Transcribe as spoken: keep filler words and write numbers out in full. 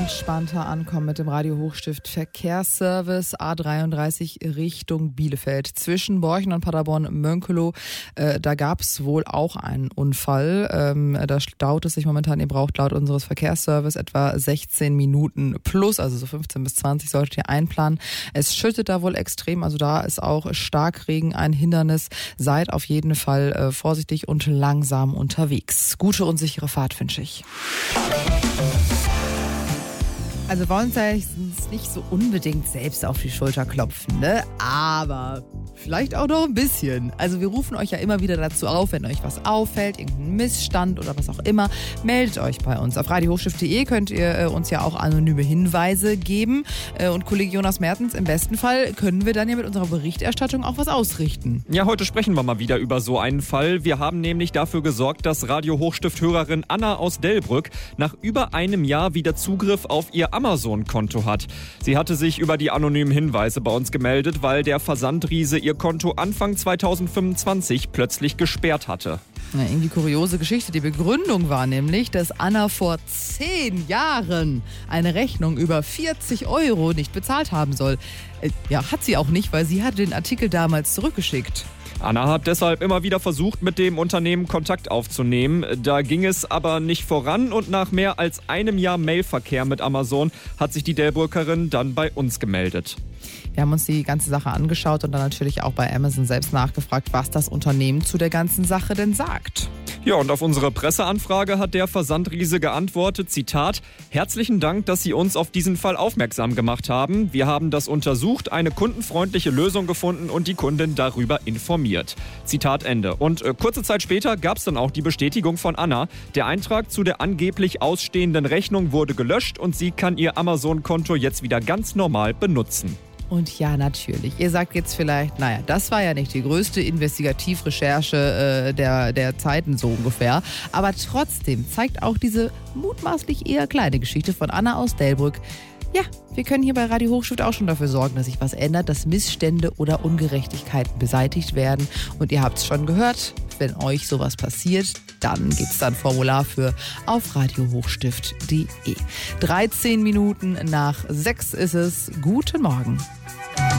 entspannter ankommen mit dem Radio Hochstift Verkehrsservice A dreiunddreißig Richtung Bielefeld. Zwischen Borchen und Paderborn-Mönkelow, äh, da gab es wohl auch einen Unfall. Ähm, da staut es sich momentan, ihr braucht laut unseres Verkehrsservice etwa sechzehn Minuten plus, also so fünfzehn bis zwanzig solltet ihr einplanen. Es schüttet da wohl extrem, also da ist auch Starkregen ein Hindernis. Seid auf jeden Fall äh, vorsichtig und langsam unterwegs. Gute und sichere Fahrt wünsche ich. Also bei uns heißt es nicht so unbedingt selbst auf die Schulter klopfen, ne? Aber vielleicht auch noch ein bisschen. Also wir rufen euch ja immer wieder dazu auf, wenn euch was auffällt, irgendein Missstand oder was auch immer, meldet euch bei uns. Auf radio hochstift punkt de könnt ihr äh, uns ja auch anonyme Hinweise geben. Äh, und Kollege Jonas Mertens, im besten Fall können wir dann ja mit unserer Berichterstattung auch was ausrichten. Ja, heute sprechen wir mal wieder über so einen Fall. Wir haben nämlich dafür gesorgt, dass Radio Hochstift-Hörerin Anna aus Delbrück nach über einem Jahr wieder Zugriff auf ihr Amazon-Konto hat. Sie hatte sich über die anonymen Hinweise bei uns gemeldet, weil der Versandriese ihr Konto Anfang zweitausendfünfundzwanzig plötzlich gesperrt hatte. Eine irgendwie kuriose Geschichte. Die Begründung war nämlich, dass Anna vor zehn Jahren eine Rechnung über vierzig Euro nicht bezahlt haben soll. Äh, ja, hat sie auch nicht, weil sie hatte den Artikel damals zurückgeschickt. Anna hat deshalb immer wieder versucht, mit dem Unternehmen Kontakt aufzunehmen. Da ging es aber nicht voran und nach mehr als einem Jahr Mailverkehr mit Amazon hat sich die Delbrückerin dann bei uns gemeldet. Wir haben uns die ganze Sache angeschaut und dann natürlich auch bei Amazon selbst nachgefragt, was das Unternehmen zu der ganzen Sache denn sagt. Ja, und auf unsere Presseanfrage hat der Versandriese geantwortet, Zitat, herzlichen Dank, dass Sie uns auf diesen Fall aufmerksam gemacht haben. Wir haben das untersucht, eine kundenfreundliche Lösung gefunden und die Kundin darüber informiert. Zitat Ende. Und äh, kurze Zeit später gab es dann auch die Bestätigung von Anna. Der Eintrag zu der angeblich ausstehenden Rechnung wurde gelöscht und sie kann ihr Amazon-Konto jetzt wieder ganz normal benutzen. Und ja, natürlich. Ihr sagt jetzt vielleicht, naja, das war ja nicht die größte Investigativrecherche äh, der, der Zeiten so ungefähr. Aber trotzdem zeigt auch diese mutmaßlich eher kleine Geschichte von Anna aus Delbrück, ja, wir können hier bei Radio Hochstift auch schon dafür sorgen, dass sich was ändert, dass Missstände oder Ungerechtigkeiten beseitigt werden. Und ihr habt es schon gehört, wenn euch sowas passiert, dann gibt es da ein Formular für auf radio hochstift punkt de. dreizehn Minuten nach sechs ist es. Guten Morgen.